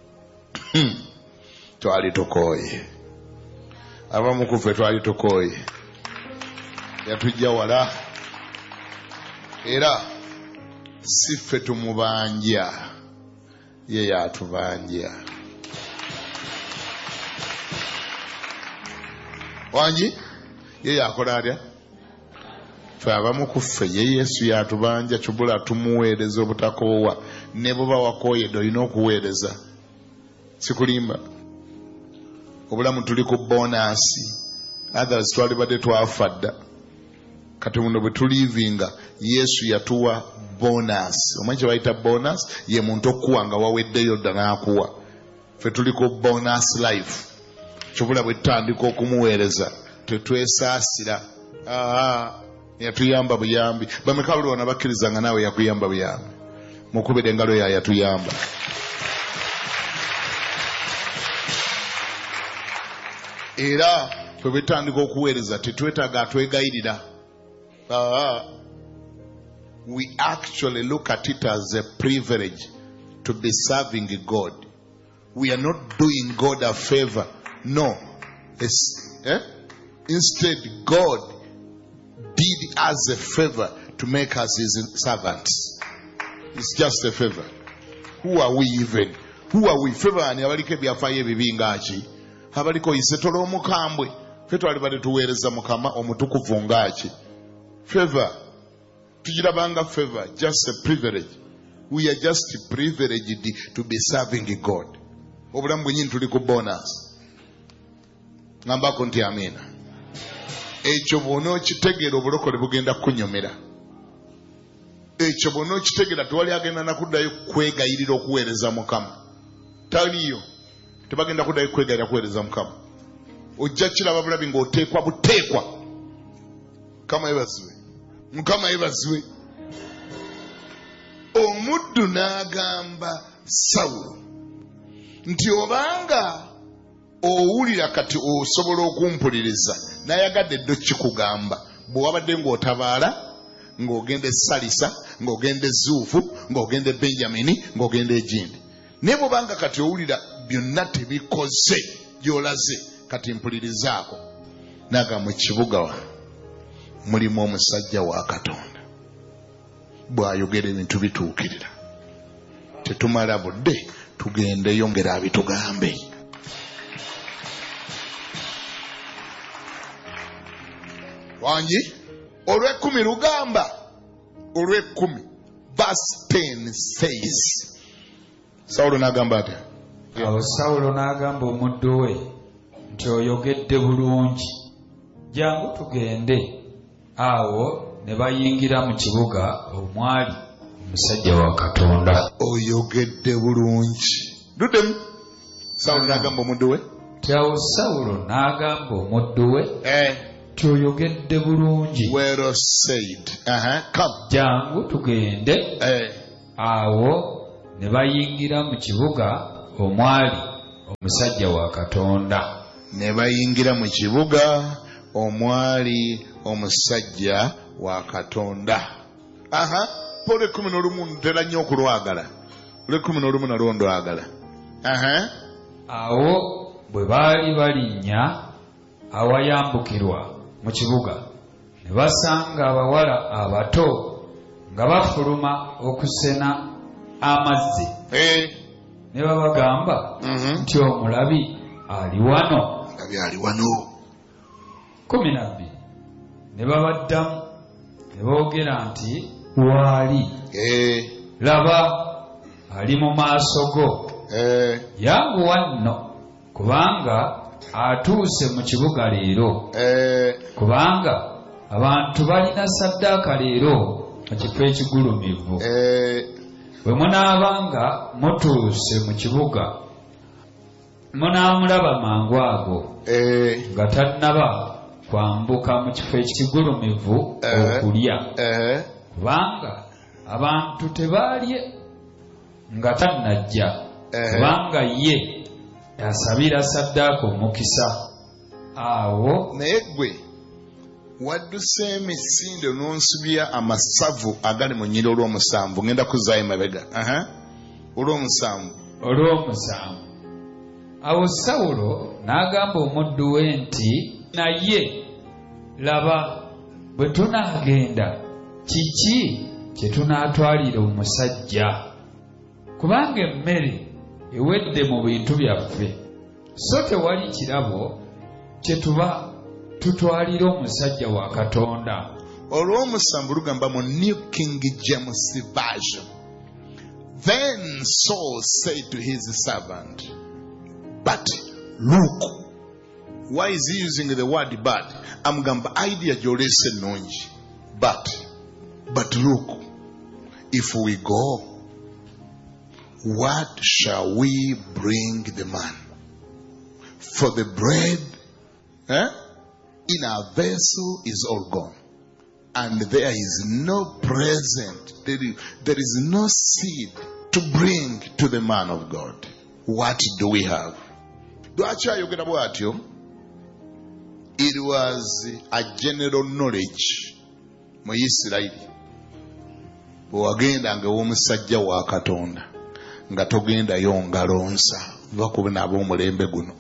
twali tukooye abamu ku ffe twali tukooye yatujja wala era si ffe tumubanja ye yatubanja wangi ye yakola atya ffe abamu ku ffe ye yesu yatubanja kibula tumuweereza obutakoowa ne buba wakooyedde olina okuweereza sikulimba obulamu tuli ku bonasi others twali badde twafa dda kati muno bwe tulivinga yesu yatuwa bonus omanyi kye bayita bonus ye muntu okuwa nga waweddeyo dda n'akuwa ffe tuli ku bonus life kibula bwe tutandika okumuweereza tetwesaasira yatuyamba buyambi bameka buli wana bakkiriza nga naawe yakuyamba buyambi mukubira engalo ya yatuyamba era fwe betandika okuweereza tetwetaaga atwegayirira uh, we actually look at it as a privilege to be serving God. We are not doing God a favor. No. It's, eh? Instead, God did us a favor to make us his servants. It's just a favor. Who are we even? Who are we? Favor ani abaliko ebyafaayo ebibi ngaki abaliko isetolo omukambwe ffe twali badde tuweereza mukama omutukuvu ngaki favor tugirabanga favor just a privilege. We are just privileged to be serving God. Obulamu bwenyini tuli ku bonus. Ngambako nti amina. Ekyo bw'onookitegeera obulokole bugenda kunyomera. Ekyo bw'onookitegeera tewali agenda nakuddayo kwegayirira okuweereza mukama. Taliyo. Tebagenda kuddayo kwegayirira kuweereza mukama. Ojja kiraba bulabi ng'oteekwa buteekwa. Mukama yebaziwe. Mukama yebaziwe. Omuddu n'agamba Sawulo nti obanga owulira kati osobola okumpuliriza nayagadde ddo kikugamba bwe wabadde ng'otabaala ng'ogenda essalisa ng'ogenda ezuufu ng'ogenda benjamini ng'ogenda egindi naye bwobanga kati owulira byonna tebikoze gy'olaze kati mpulirizaako naga mu kibuga wa mulimu omusajja wa Katonda bw'ayogera ebintu bituukirira tetumala budde tugendeyo ngera abitugambe. Wangi olw'ekkumi lugamba olw'ekkumi verse ten says Sawulo n'agamba ati awo Sawulo n'agamba omuddu we nti oyogedde bulungi jangu tugende. Awo ne bayingira mu kibuga omwali omusajja wa Katonda. Oyogedde bulungi duddemu. Sawulo n'agamba omuddu we ti awo Sawulo n'agamba omuddu we eh tuyogedde bulungi. Well said. Uh-huh. Come. Jangu tugende. Eh. Awo ne bayingira mu kibuga omwali omusajja wa Katonda. Ne bayingira mu kibuga omwali omusajja wa Katonda. Aha. Pole kumi n'olumu ntera nnyo okulwagala. Ole kumi n'olumu nalwo ndwagala. Aha. Awo bwe baali balinnya awayambukirwa mu kibuga ne basanga abawala abato nga bafuluma okusena amazzi. Eh. Ne babagamba Mhm. nti omulabi ali wano. Omulabi ali wano. kumi na bbiri ne babaddamu ne boogera nti waali. Eh. Laba ali mu maaso go. Eh. Yanguwa nno kubanga atuuse mu kibuga leero. Eh. Kubanga abantu balina saddaaka leero mu kifo ekigulumivu. Eh. Bwe munaabanga mutuuse mu kibuga munaamulaba mangu ago Eh. nga tannaba kwambuka mu kifo ekigulumivu Eh. okulya. Eh. Kubanga abantu tebaalye nga tannajja. Eh. Kubanga ye yasabira saddaaka omukisa. Awo naye gwe wadduse emisinde n'onsubya amasavu agali mu nnyira olw'omusanvu ngenda kuzaayo mabega. Aha. Olw'omusanvu. olw'omusanvu. Awo Sawulo n'agamba omuddu we nti naye laba bwe tunaagenda kiki kye tunaatwalira omusajja? Kubanga emmere ewedde mu bintu byaffe, so tewali kirabo kye tuba tutwalira omusajja wa Katonda. Olw'omusanvu lugamba mu New King James Version. Then Saul said to his servant, but look. Why is he using the word but? Amugamba idea gy'olese ennungi. But, but look, if we go, what shall we bring the man? For the bread eh, in our vessel is all gone, and there is no present, there is, there is no seed to bring to the man of God. What do we have? Dwachayogera bwatyo. It was a general knowledge mu Isirayiri. Bwe wagendanga ew'omusajja wa Katonda nga togendayo ngalonsa lwakuba n'ab'omulembe guno.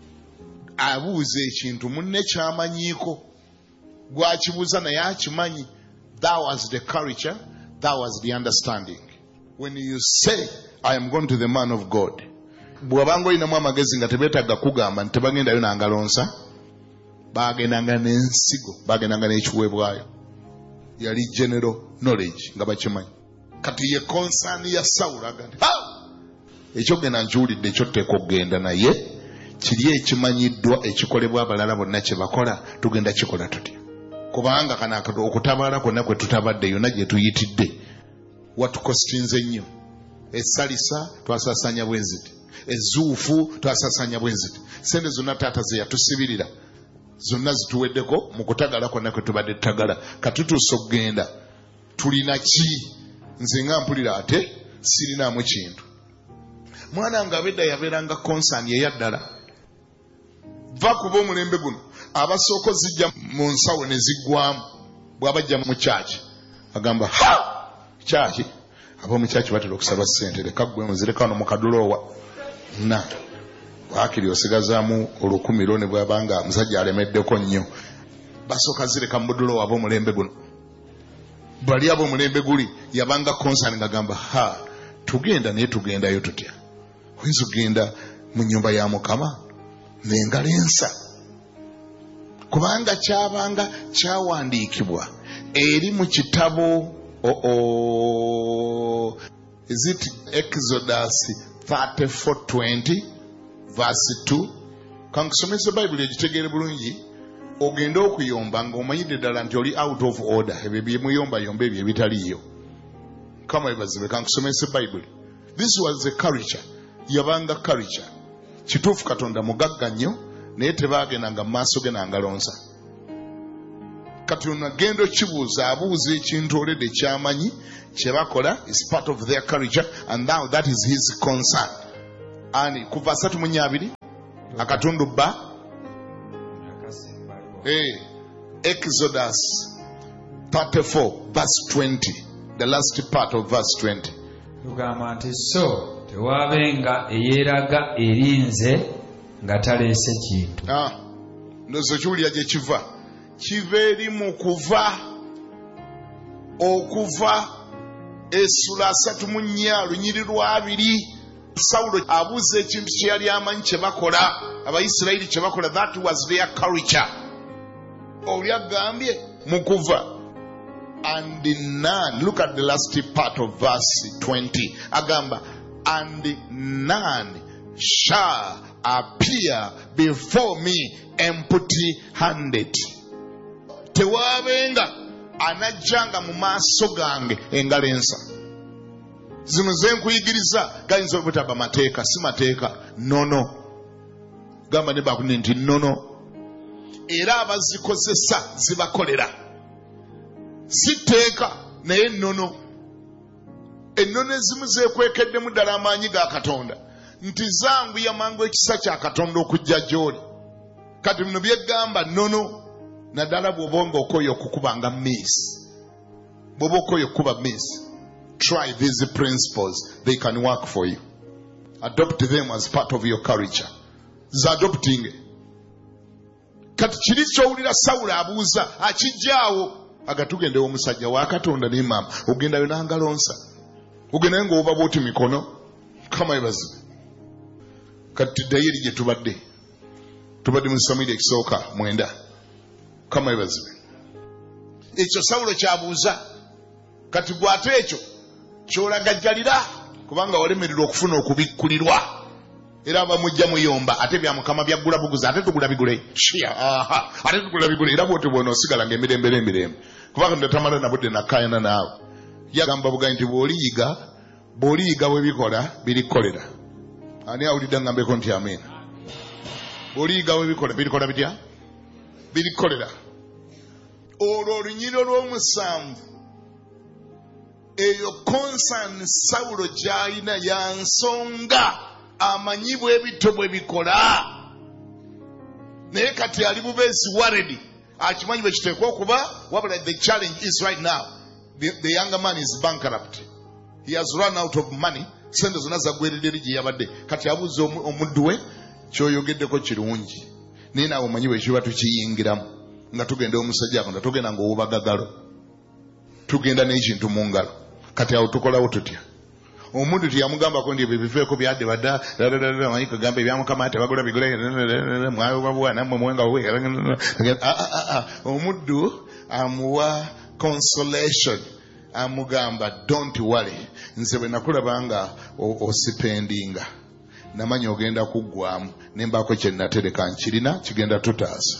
Abuuza ekintu munne kyamanyiiko, gwakibuuza naye akimanyi. That was the culture, that was the understanding. When you say, I am going to the man of God, bw'obanga olinamu amagezi nga tebeetaaga kugamba nti tebagendayo nangalonsa, bagendanga n'ensigo, bagendanga n'ekiweebwayo. Yali general knowledge nga bakimanyi. Kati ye concern ya Sawulo agamba, ekyogenda nkiwulidde ekyo tuteeka okugenda naye kiri ekimanyiddwa ekikolebwa abalala bonna kye bakola tugenda kikola tutya. Kubanga kana okutabaala kwonna kwe tutabadde yonna gye tuyitidde watukostinze nnyo. Essalisa twasaasanya bwenziti, ezuufu twasaasanya bwenziti, sente zonna taata ze yatusibirira zonna zituweddeko mu kutagala kwonna kwe tubadde tutagala. Katutuusa okugenda tulina ki? Nze nga mpulira ate sirinaamu kintu. Mwana nga abedda yabeeranga concern ye yaddala. va kuba omulembe guno abasooka zijja mu nsawo ne ziggwamu bw'abajja mu kyaki agamba ha kyaki ab'omu kyaki batera okusaba ssente leka ggwe muzireka wano mu kaduloowa na waakiri osigazaamu olukumi lwo ne bw'abanga musajja alemeddeko nnyo basooka zireka mu buduloowa ab'omulembe guno bali ab'omulembe guli yabanga konsani ngagamba ha tugenda naye tugendayo tutya oyinza ogenda mu nnyumba ya Mukama n'engalo ensa kubanga kyabanga kyawandiikibwa eri mu kitabo oh, is it Exodus thirty-four twenty verse two kankusomesa Bible egitegeere bulungi ogenda okuyomba ng'omanyidde ddala nti oli out of order ebyo byemuyomba yomba ebyo ebitaliyo kama ebazibe kankusomesa Bible. This was a culture yabanga culture kituufu Katonda mugagga nnyo naye tebaagendanga maaso ge nangalonsa kati onagenda okibuuza abuuza ekintu olede kyamanyi kyebakola is part of their culture and now that is his concern. Ani kuva asatu mu nnyabiri akatundu bba hey, Exodus thirty-four verse twenty, the last part of verse twenty. Tugamba nti so tewaabenga eyeeraga erinze nga taleese kintu. Ah, ndozo kiwulira gye kiva kiva eri mu kuva okuva essula asatu mu nnya lunyiri lwabiri Sawulo abuuza ekintu kye yali amanyi kye bakola Abayisirayiri kye bakola. That was their culture. Oli agambye mu kuva and none, look at the last part of verse twenty, agamba and none shall appear before me empty handed. Tewabenga anajjanga mu maaso gange engalo ensa. Zino ze nkuyigiriza gayinza obutaba mateeka si mateeka nono gamba ne bakune nti nono era abazikozesa zibakolera siteeka naye nono ennono ezimu zekwekeddemu ddala amaanyi ga Katonda nti zangu yamangu ekisa kya Katonda okujja gy'oli kati bino byegamba nono naddala bw'oba nga okoyo okukubanga miss bw'oba okoyo okukuba miss. Try these principles, they can work for you. Adopt them as part of your culture. Za adopting kati kiri kyowulira Sawulo abuuza akijjaawo agatugende omusajja wa Katonda ne mama ogenda yo nangalonsa ogenda ngo oba boti mikono kama ebazi kati dayiri gye tubadde tubadde mu Samwiri ekisooka mwenda kama ebazi ekyo Sawulo kyabuuza kati bw'ate ekyo kyolagajjalira kubanga walemererwa okufuna okubikkulirwa era abamujja muyomba ate bya Mukama byaggula buguza ate tugula bigule shia aha ate tugula bigule era bw'ote bw'ono osigala ng'emirembe emirembe kubanga ndatamala nabudde nakayana naawe yagamba bugayi nti bw'oliyiga bw'oliyiga bwe bikola birikkolera ani awulidde ngambeko nti amen. Bw'oliyiga bwe bikola birikola bitya birikkolera olwo olunyiro lw'omusanvu eyo concern Sawulo gy'alina ya nsonga amanyi bw'ebitto bwe bikola naye kati ali bubeesi worried akimanyi bwe kiteekwa okuba wabula the challenge is right now the, the younger man is bankrupt, he has run out of money, sente zonna zaggweredde eri gye yabadde kati abuuza omuddu we kyoyogeddeko kirungi naye naawe omanyi bwe kiba tukiyingiramu nga tugenda omusajja akonda tugenda ng'owubagagalo tugenda n'ekintu mu ngalo kati awo tukolawo tutya omuntu tiyamugambako ndi ebyo biveeko byadde badda manyi kagamba ebya Mukama tebagula bigule mwayobabuwa nammwe mwenga omuddu amuwa consolation amugamba don't worry nze bwe nakulabanga osipendinga namanya ogenda kuggwamu nembaako kye natereka nkirina kigenda tutaasa.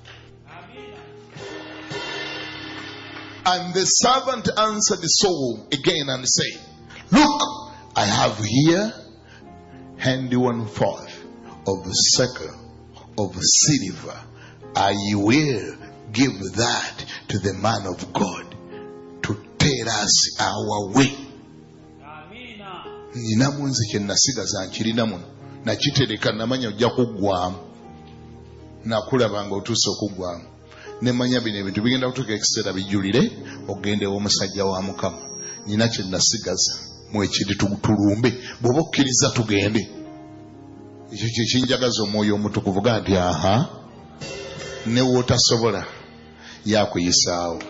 And the servant answered Saul again and said, look, I have here handy one fourth of a shekel of silver. I will give that to the man of God to tell us our way. Ninamu nze kye nasigaza nkirina muno nakitereka namanya ojja kuggwamu nakulaba nga otuuse okuggwamu nemanya bino ebintu bigenda kutuuka ekiseera bijulire ogendewo omusajja wa Mukama nina kye nasigaza mwekiri tulumbe bw'oba okkiriza tugende ekyo kye kinjagaza omwoyo omutukuvu ga nti aha ne wootasobola yakuyisaawo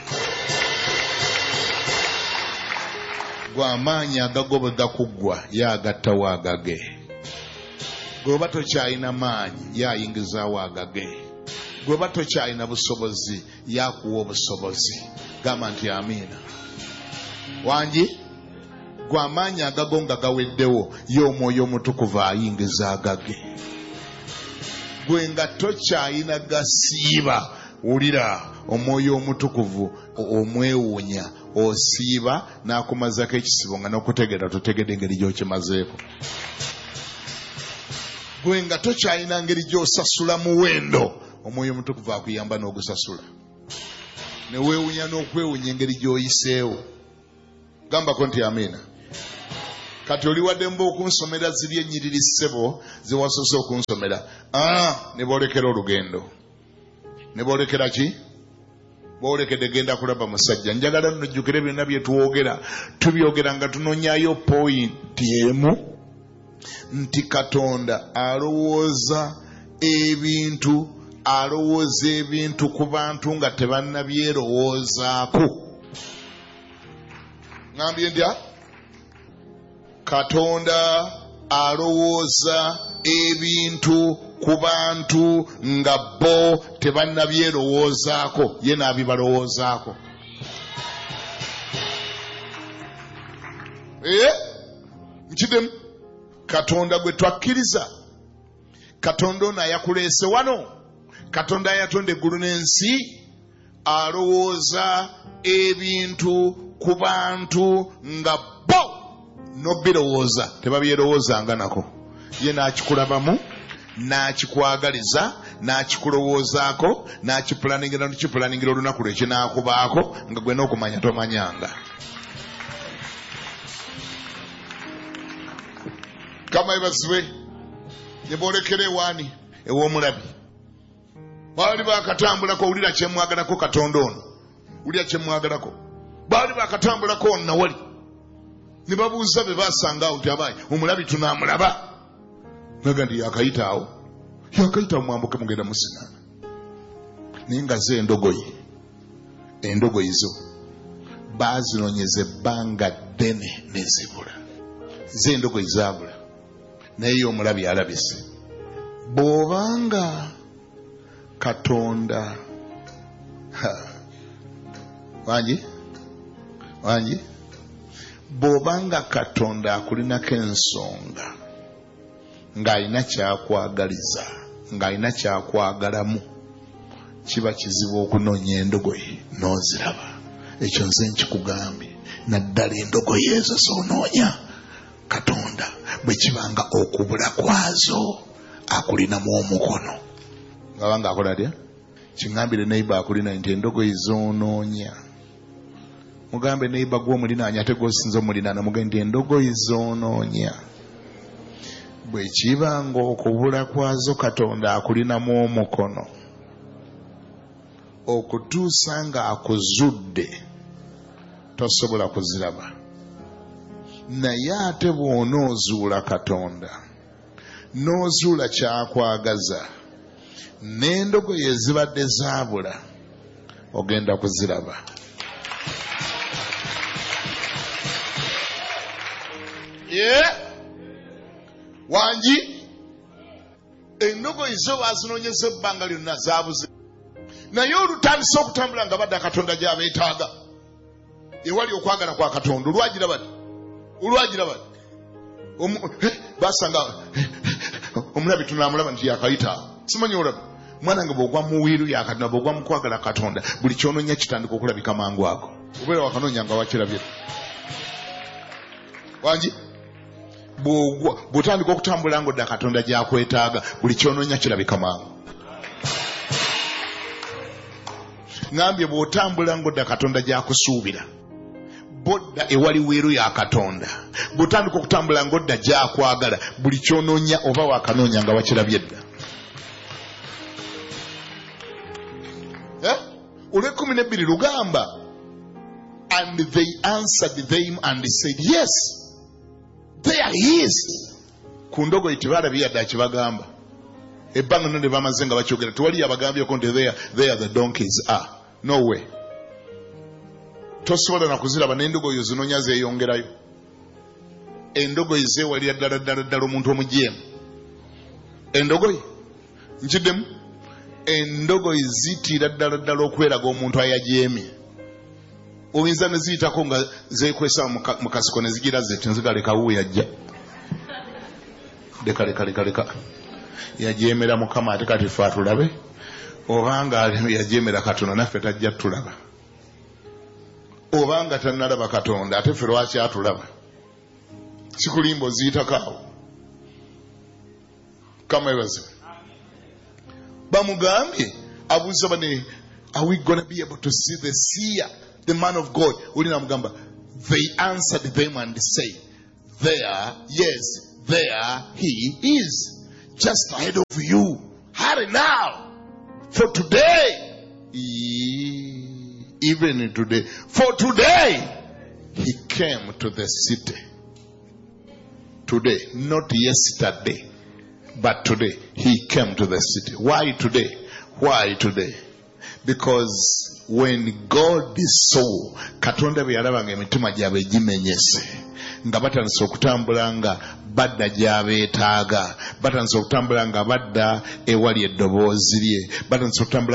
gw'amaanyi agagobeka kuggwa yagattawo agage gweoba tokyalina maanyi yayingizaawo agage gweoba tokyalina busobozi yakuwa obusobozi gamba nti amiina wangi gw'amaanyi agago nga gaweddewo y'omwoyo omutukuvu ayingiza agage gwe nga tokyalina gasiiba wulira omwoyo omutukuvu omwewuunya osiiba n'akumazako ekisibo nga n'okutegeera totegedde engeri gy'okimazeeko gwe nga tokyalina ngeri gy'osasula muwendo omwoyo omutukuvu akuyamba n'ogusasula ne weewuunya n'okwewuunya engeri gy'oyiseewo gambako nti amiina kati oli wadde mba okunsomera ziri ennyiriri ssebo ze wasoose okunsomera ah ne boolekera olugendo ne boolekera ki boolekedde genda kulaba musajja njagala nnojjukire byonna bye tuwogera tubyogera nga tunonyayo pointi emu nti Katonda alowooza ebintu alowooza ebintu ku bantu nga tebannabyerowoozaako ngambye ndya Katonda alowooza ebintu ku bantu nga bo tebannabyerowoozaako ye n'abibalowoozaako ee nkidemu Katonda gwe twakkiriza Katonda ono ayakuleese wano Katonda ayatonda eggulu n'ensi alowooza ebintu ku bantu nga bo nobirowooza tebabyerowoozanga nako ye n'akikulabamu n'akikwagaliza n'akikulowoozaako n'akipulaningira n'okipulaningira olunaku lwe kinaakubaako nga gwe n'okumanya tomanyanga kama ebazibwe ne boolekera ewaani ew'omulabi baali baakatambulako wulira kyemwagalako Katonda ono wulira kyemwagalako baali baakatambulako ono nawali ne babuuza be baasangaawo nti abaayi omulabi tunaamulaba naga nti yakayitaawo yakayitaawo mwambuke mugenda musinaana naye nga ze endogoyi endogoyi zo baazinoonyeza ebbanga ddene nezibula ze endogoyi zaabula naye omulabi alabise bw'obanga Katonda wangi wangi bw'obanga Katonda akulinako ensonga ng'alina kyakwagaliza ng'alina kyakwagalamu kiba kizibu okunoonya endogoyi n'oziraba ekyo nze nkikugambye naddala endogoyi ezo z'onoonya Katonda bwe kibanga okubula kwazo akulinamu omukono ngabanga akola atya kiŋŋambire neiba akulina nti endogoyi z'onoonya mugambe neiba gw'omulinaanya ate gw'osinza omulinaana mugambe nti endogoyi z'onoonya bwe kibanga okubula kwazo Katonda akulinamu omukono okutuusa nga akuzudde tosobola kuziraba naye ate bw'onoozuula Katonda n'ozuula kyakwagaza n'endogoyi ezibadde zaabula ogenda kuziraba ye wangi endogoyi zo baazinoonyeza ebbanga lyonna zaabuze naye olutandise okutambula nga badda Katonda gy'abeetaaga ewali okwagala kwa Katonda olwagira bati olwagira bati basanga omulabi tunaamulaba nti yakayita simanyi olabi mwana nga bw'ogwa mu wiiru ya Katonda bw'ogwa mu kwagala Katonda buli kyonoonya kitandika okulabika mangu ago obeera wakanoonya nga wakirabye wangi bw'otandika okutambula ng'odda Katonda gy'akwetaaga buli kyonoonya kirabika mangu ngambye bw'otambula ng'odda Katonda gy'akusuubira bodda ewali wiiru ya Katonda bw'otandika okutambula ng'odda gy'akwagala buli kyonoonya oba wakanoonya nga wakirabye dda olw'ekkumi n'ebbiri lugamba and they answered them and said yes there he is. Ku ndogoyi tebalabye yadde akibagamba. Ebbanga nno ne bamaze nga bakyogera tewali yabagambyeko nti there, there the donkeys are. No way. Tosobola na kuziraba n'endogoyi zinoonya zeeyongerayo. Endogoyi zeewalira ddala ddala ddala omuntu omujeemu. Endogoyi nkiddemu endogoyi zitiira ddala ddala okweraga omuntu ayajeemye. Oyinza ne ziyitako nga zeekwesa mu kasiko ne zigira zeti nzigaleka wuwe yajja. Leka leka leka leka. Yajeemera Mukama ate kati ffe atulabe. Obanga yajeemera Katonda naffe tajja tulaba. Obanga tannalaba Katonda ate ffe lwaki atulaba. Sikulimbo ziyitako. Kama ebaze. Bamugambye abuuza bane, are we going to be able to see the seer, the man of God? Ulina mugamba. They answered them and said, there, yes, there he is, just ahead of you. Hurry now, for today, even today, for today, he came to the city. Today, not yesterday, but today, he came to the city. Why today? Why today? Because when God saw, Katonda bwe yalabanga emitima gyabwe gimenyese, nga batandise okutambula nga badda gy'abeetaaga, batandise okutambula nga badda ewali eddoboozi lye, batandise okutambula